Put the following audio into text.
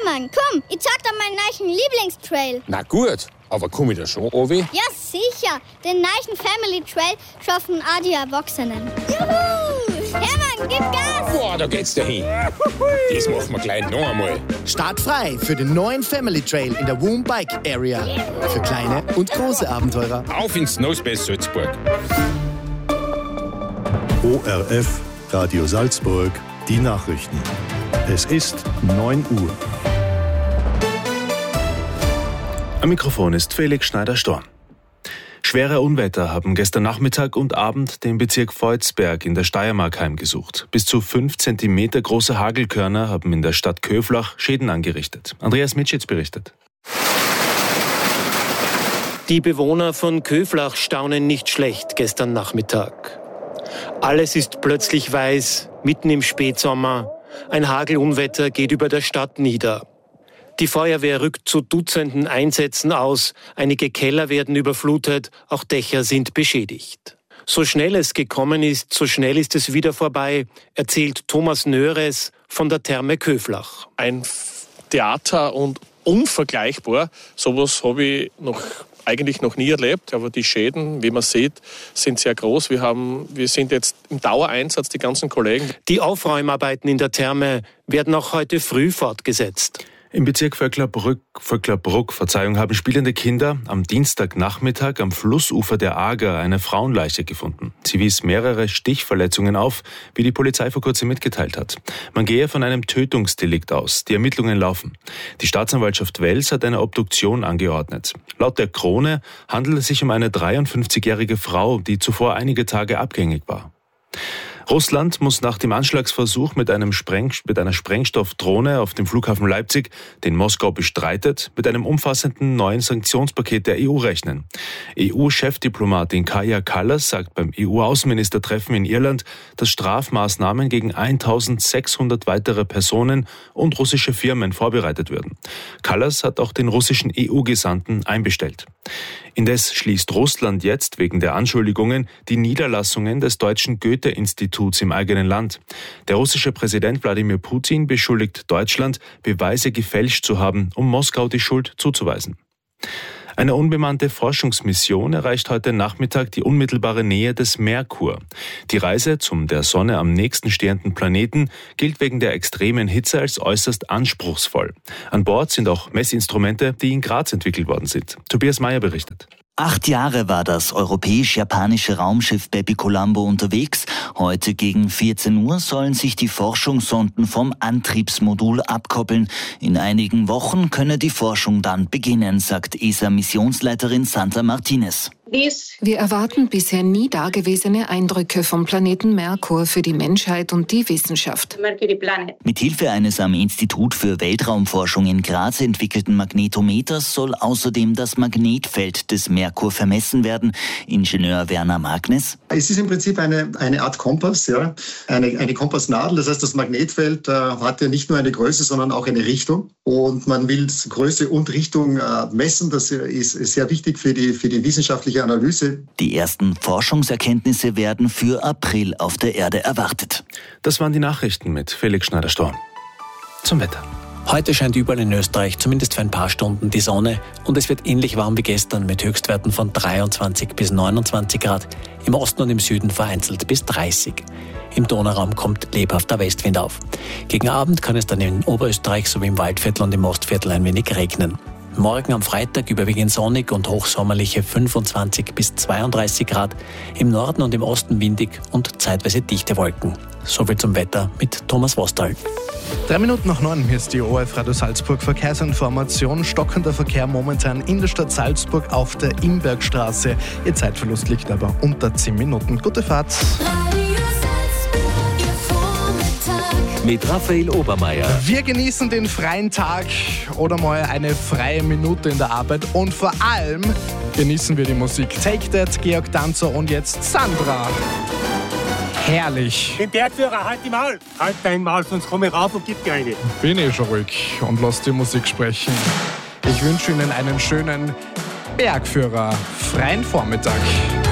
Hermann, komm, ich zeig dir meinen neuen Lieblingstrail. Na gut, aber komm ich da schon runter? Ja, sicher. Den neuen Family Trail schaffen auch die Erwachsenen. Juhu! Hermann, gib Gas! Boah, da geht's dahin. Das machen wir gleich noch einmal. Startfrei für den neuen Family Trail in der Woom Bike Area. Für kleine und große Abenteurer. Auf ins Snowspace Salzburg. ORF Radio Salzburg, die Nachrichten. Es ist 9 Uhr. Am Mikrofon ist Felix Schneider-Storm. Schwere Unwetter haben gestern Nachmittag und Abend den Bezirk Voitsberg in der Steiermark heimgesucht. Bis zu 5 Zentimeter große Hagelkörner haben in der Stadt Köflach Schäden angerichtet. Andreas Mitschitz berichtet. Die Bewohner von Köflach staunen nicht schlecht gestern Nachmittag. Alles ist plötzlich weiß, mitten im Spätsommer. Ein Hagelunwetter geht über der Stadt nieder. Die Feuerwehr rückt zu Dutzenden Einsätzen aus. Einige Keller werden überflutet, auch Dächer sind beschädigt. So schnell es gekommen ist, so schnell ist es wieder vorbei, erzählt Thomas Nöres von der Therme Köflach. Ein Theater und unvergleichbar. Sowas habe ich eigentlich noch nie erlebt, aber die Schäden, wie man sieht, sind sehr groß. Wir sind jetzt im Dauereinsatz, die ganzen Kollegen. Die Aufräumarbeiten in der Therme werden auch heute früh fortgesetzt. Im Bezirk Vöcklerbruck, haben spielende Kinder am Dienstagnachmittag am Flussufer der Ager eine Frauenleiche gefunden. Sie wies mehrere Stichverletzungen auf, wie die Polizei vor kurzem mitgeteilt hat. Man gehe von einem Tötungsdelikt aus. Die Ermittlungen laufen. Die Staatsanwaltschaft Wels hat eine Obduktion angeordnet. Laut der Krone handelt es sich um eine 53-jährige Frau, die zuvor einige Tage abgängig war. Russland muss nach dem Anschlagsversuch mit einer Sprengstoffdrohne auf dem Flughafen Leipzig, den Moskau bestreitet, mit einem umfassenden neuen Sanktionspaket der EU rechnen. EU-Chefdiplomatin Kaja Kallas sagt beim EU-Außenministertreffen in Irland, dass Strafmaßnahmen gegen 1600 weitere Personen und russische Firmen vorbereitet würden. Kallas hat auch den russischen EU-Gesandten einbestellt. Indes schließt Russland jetzt wegen der Anschuldigungen die Niederlassungen des deutschen Goethe-Instituts im eigenen Land. Der russische Präsident Wladimir Putin beschuldigt Deutschland, Beweise gefälscht zu haben, um Moskau die Schuld zuzuweisen. Eine unbemannte Forschungsmission erreicht heute Nachmittag die unmittelbare Nähe des Merkur. Die Reise zum der Sonne am nächsten stehenden Planeten gilt wegen der extremen Hitze als äußerst anspruchsvoll. An Bord sind auch Messinstrumente, die in Graz entwickelt worden sind. Tobias Meyer berichtet. 8 Jahre war das europäisch-japanische Raumschiff Bepi Colombo unterwegs. Heute gegen 14 Uhr sollen sich die Forschungssonden vom Antriebsmodul abkoppeln. In einigen Wochen könne die Forschung dann beginnen, sagt ESA-Missionsleiterin Sandra Martinez. Wir erwarten bisher nie dagewesene Eindrücke vom Planeten Merkur für die Menschheit und die Wissenschaft. Mithilfe eines am Institut für Weltraumforschung in Graz entwickelten Magnetometers soll außerdem das Magnetfeld des Merkur vermessen werden. Ingenieur Werner Magnes. Es ist im Prinzip eine Art Kompass, ja? eine Kompassnadel. Das heißt, das Magnetfeld hat ja nicht nur eine Größe, sondern auch eine Richtung. Und man will Größe und Richtung messen. Das ist sehr wichtig für die wissenschaftliche Analyse. Die ersten Forschungserkenntnisse werden für April auf der Erde erwartet. Das waren die Nachrichten mit Felix Schneider-Storm. Zum Wetter. Heute scheint überall in Österreich zumindest für ein paar Stunden die Sonne und es wird ähnlich warm wie gestern mit Höchstwerten von 23 bis 29 Grad, im Osten und im Süden vereinzelt bis 30. Im Donauraum kommt lebhafter Westwind auf. Gegen Abend kann es dann in Oberösterreich sowie im Waldviertel und im Ostviertel ein wenig regnen. Morgen am Freitag überwiegend sonnig und hochsommerliche 25 bis 32 Grad, im Norden und im Osten windig und zeitweise dichte Wolken. Soviel zum Wetter mit Thomas Wostal. 3 Minuten nach 9, hier ist die ORF Radio Salzburg Verkehrsinformation. Stockender Verkehr momentan in der Stadt Salzburg auf der Imbergstraße. Ihr Zeitverlust liegt aber unter 10 Minuten. Gute Fahrt. Mit Raphael Obermeier. Wir genießen den freien Tag oder mal eine freie Minute in der Arbeit und vor allem genießen wir die Musik. Take That, Georg Danzer und jetzt Sandra. Herrlich. Den Bergführer, halt die Maul. Halt dein Maul, sonst komme ich rauf und gib dir eine. Bin eh schon ruhig und lass die Musik sprechen. Ich wünsche Ihnen einen schönen Bergführer freien Vormittag.